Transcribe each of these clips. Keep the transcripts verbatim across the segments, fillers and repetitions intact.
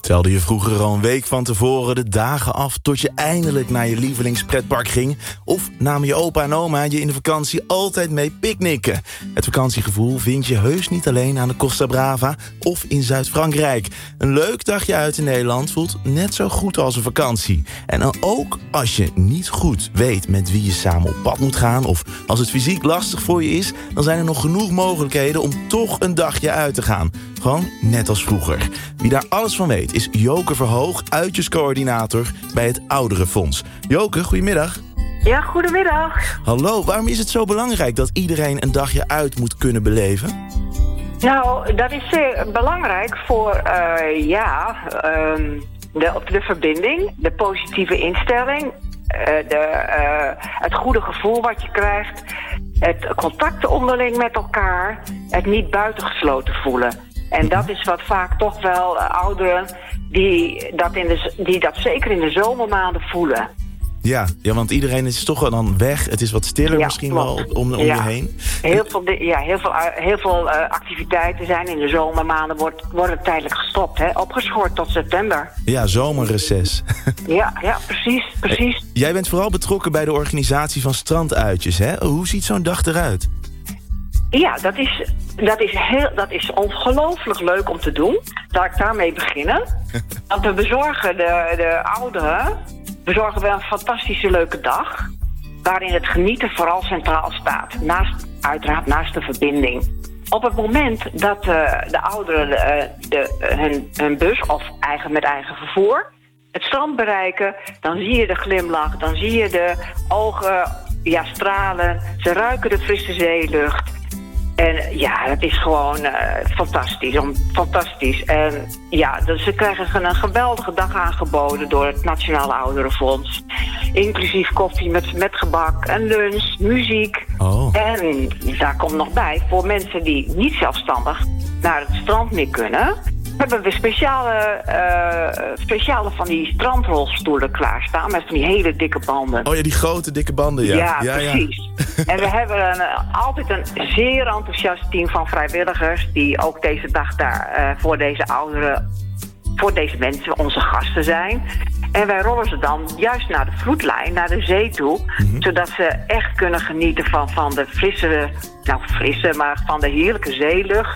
Telde je vroeger al een week van tevoren de dagen af tot je eindelijk naar je lievelingspretpark ging? Of namen je opa en oma je in de vakantie altijd mee picknicken? Het vakantiegevoel vind je heus niet alleen aan de Costa Brava of in Zuid-Frankrijk. Een leuk dagje uit in Nederland voelt net zo goed als een vakantie. En dan ook als je niet goed weet met wie je samen op pad moet gaan, of als het fysiek lastig voor je is, dan zijn er nog genoeg mogelijkheden om toch een dagje uit te gaan. Gewoon net als vroeger. Wie daar alles van weet is Joke Verhoog, uitjescoördinator bij het Ouderenfonds. Joke, goedemiddag. Ja, goedemiddag. Hallo, waarom is het zo belangrijk dat iedereen een dagje uit moet kunnen beleven? Nou, dat is zeer belangrijk voor, uh, ja, um, de, de verbinding, de positieve instelling, uh, de, uh, het goede gevoel wat je krijgt, het contact onderling met elkaar, het niet buitengesloten voelen. En dat is wat vaak toch wel uh, ouderen die dat, in de, die dat zeker in de zomermaanden voelen. Ja, ja, want iedereen is toch wel dan weg. Het is wat stiller Ja, misschien klopt. wel om, om Ja. je heen. Heel veel, di- ja, heel veel, uh, heel veel uh, activiteiten zijn in de zomermaanden wordt, worden tijdelijk gestopt, hè? Opgeschort tot september. Ja, zomerreces. Ja, ja, precies, precies. Jij bent vooral betrokken bij de organisatie van stranduitjes, hè? Hoe ziet zo'n dag eruit? Ja, dat is, dat is, heel, dat is ongelooflijk leuk om te doen. Laat ik daarmee beginnen. Want we bezorgen de, de ouderen, bezorgen we een fantastische leuke dag, waarin het genieten vooral centraal staat. Naast, uiteraard naast de verbinding. Op het moment dat uh, de ouderen uh, de, uh, hun, hun bus of eigen, met eigen vervoer het strand bereiken, dan zie je de glimlach, dan zie je de ogen ja, stralen. Ze ruiken de frisse zeelucht. En ja, het is gewoon uh, fantastisch. Om, fantastisch. En ja, dus ze krijgen een geweldige dag aangeboden door het Nationale Ouderenfonds. Inclusief koffie met, met gebak en lunch, muziek. Oh. En daar komt nog bij, voor mensen die niet zelfstandig naar het strand meer kunnen, hebben we speciale, uh, speciale van die strandrolstoelen klaarstaan met van die hele dikke banden. Oh ja, die grote dikke banden, ja. Ja, ja precies. Ja. En we hebben een, altijd een zeer enthousiast team van vrijwilligers die ook deze dag daar uh, voor deze ouderen, voor deze mensen onze gasten zijn. En wij rollen ze dan juist naar de vloedlijn, naar de zee toe, mm-hmm. zodat ze echt kunnen genieten van, van de frisse, nou frisse, maar van de heerlijke zeelucht.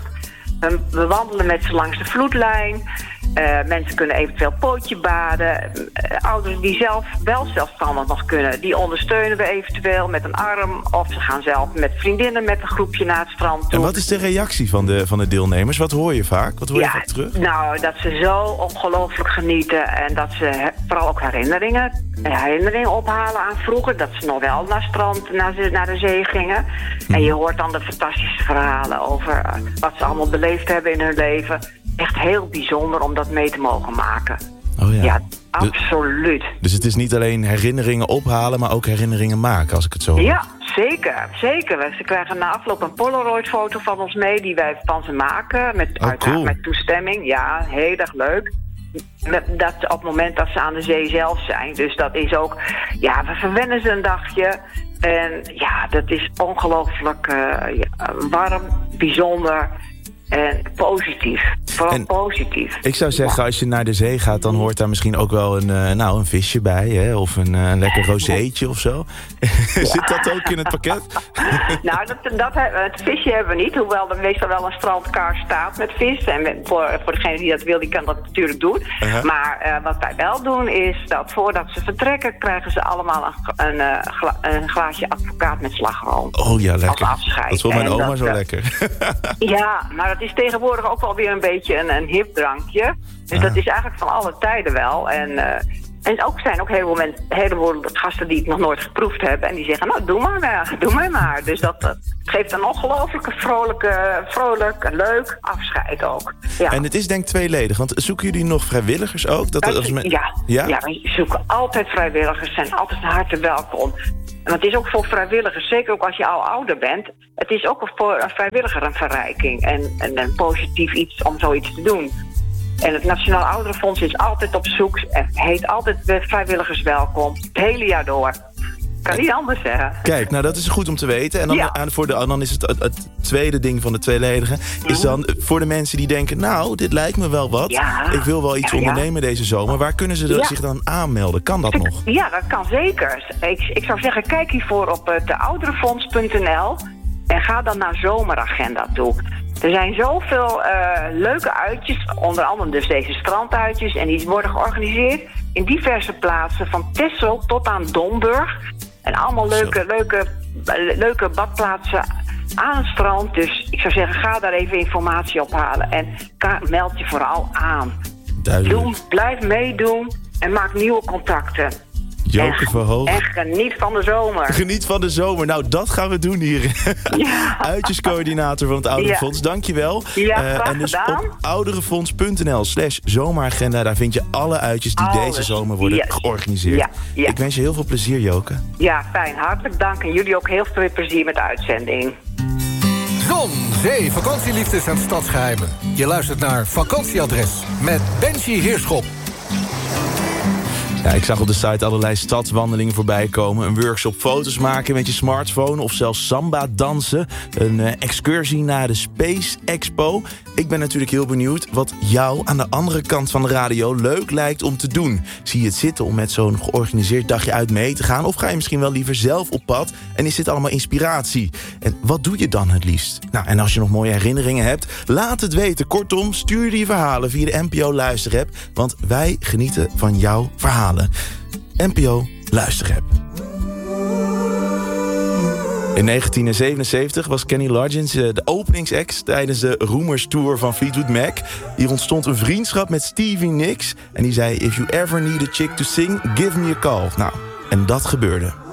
We wandelen met ze langs de vloedlijn. Uh, mensen kunnen eventueel pootje baden. Uh, ouderen die zelf wel zelfstandig nog kunnen, die ondersteunen we eventueel met een arm. Of ze gaan zelf met vriendinnen met een groepje naar het strand toe. En wat is de reactie van de, van de deelnemers? Wat hoor je vaak? Wat hoor je ja, vaak terug? Nou, dat ze zo ongelooflijk genieten. En dat ze he, vooral ook herinneringen, herinneringen ophalen aan vroeger. Dat ze nog wel naar het strand, naar de, naar de zee gingen. Hm. En je hoort dan de fantastische verhalen over uh, wat ze allemaal beleefd hebben in hun leven. Echt heel bijzonder om dat mee te mogen maken. Oh ja. Ja, absoluut. Dus, dus het is niet alleen herinneringen ophalen, maar ook herinneringen maken, als ik het zo hoor. Ja, zeker. Zeker. Ze krijgen na afloop een Polaroid-foto van ons mee die wij van ze maken. Met, oh, uiteraard cool. met toestemming. Ja, heel erg leuk. Dat op het moment dat ze aan de zee zelf zijn. Dus dat is ook, ja, we verwennen ze een dagje. En ja, dat is ongelooflijk uh, ja, warm, bijzonder en positief. Vooral en positief. Ik zou zeggen, als je naar de zee gaat, dan hoort daar misschien ook wel een, uh, nou, een visje bij, hè? Of een, uh, een lekker rozeetje of zo. Zit dat ook in het pakket? Nou, dat, dat, het visje hebben we niet, hoewel er meestal wel een strandkaart staat met vis. En met, voor, voor degene die dat wil, die kan dat natuurlijk doen. Uh-huh. Maar uh, wat wij wel doen is dat voordat ze vertrekken, krijgen ze allemaal een, een, uh, gla, een glaasje advocaat met slagroom. Oh ja, lekker. Als afscheid. Dat vond mijn en oma dat, zo uh, lekker. Ja, maar het is tegenwoordig ook wel weer een beetje een, een hip drankje. Dus ah. dat is eigenlijk van alle tijden wel. En, uh, en ook zijn ook heel veel, heel veel gasten die het nog nooit geproefd hebben. En die zeggen, nou, doe maar maar, doe maar maar. Dus dat uh, geeft een ongelooflijke, vrolijke, vrolijk, leuk afscheid ook. Ja. En het is denk ik tweeledig, want zoeken jullie nog vrijwilligers ook? Dat, dat, dat me... ja, ja? ja, we zoeken altijd vrijwilligers, zijn altijd van harte welkom. En het is ook voor vrijwilligers, zeker ook als je al ouder bent. Het is ook voor een vrijwilliger een verrijking en, en een positief iets om zoiets te doen. En het Nationaal Ouderenfonds is altijd op zoek en heet altijd vrijwilligers welkom, het hele jaar door. Kan niet anders zeggen. Kijk, nou dat is goed om te weten. En dan, Ja. aan, voor de, dan is het, het het tweede ding van de tweeledige. Is dan voor de mensen die denken, nou, dit lijkt me wel wat. Ja. Ik wil wel iets Ja, ja. ondernemen deze zomer. Waar kunnen ze er- Ja. zich dan aanmelden? Kan dat nog? Ja, dat kan zeker. Ik, ik zou zeggen, kijk hiervoor op uh, de ouderenfonds punt n l en ga dan naar zomeragenda toe. Er zijn zoveel uh, leuke uitjes, onder andere dus deze stranduitjes, en die worden georganiseerd in diverse plaatsen, van Texel tot aan Domburg. En allemaal leuke, leuke, leuke badplaatsen aan het strand. Dus ik zou zeggen, ga daar even informatie ophalen en ka- meld je vooral aan. Duidelijk. Doe, blijf meedoen en maak nieuwe contacten. Joke En- Verhoog. En geniet van de zomer. Geniet van de zomer. Nou, dat gaan we doen hier. Ja. Uitjescoördinator van het Ouderenfonds. Dankjewel. Ja, Eh, graag en dus gedaan. op ouderenfonds punt n l slash zomeragenda. Daar vind je alle uitjes die Alles. deze zomer worden Yes. georganiseerd. Ja, ja. Ik wens je heel veel plezier, Joke. Ja, fijn. Hartelijk dank. En jullie ook heel veel plezier met de uitzending. Zon, zee, vakantieliefdes en stadsgeheimen. Je luistert naar Vakantieadres met Benji Heerschop. Ja, ik zag op de site allerlei stadswandelingen voorbij komen. Een workshop foto's maken met je smartphone of zelfs samba dansen. Een uh, excursie naar de Space Expo. Ik ben natuurlijk heel benieuwd wat jou aan de andere kant van de radio leuk lijkt om te doen. Zie je het zitten om met zo'n georganiseerd dagje uit mee te gaan? Of ga je misschien wel liever zelf op pad? En is dit allemaal inspiratie? En wat doe je dan het liefst? Nou, en als je nog mooie herinneringen hebt, laat het weten. Kortom, stuur je verhalen via de N P O Luisterapp. Want wij genieten van jouw verhalen. N P O Luisterapp. In negentien zevenenzeventig was Kenny Loggins de openingsact tijdens de Roemers Tour van Fleetwood Mac. Hier ontstond een vriendschap met Stevie Nicks. En die zei, if you ever need a chick to sing, give me a call. Nou, en dat gebeurde.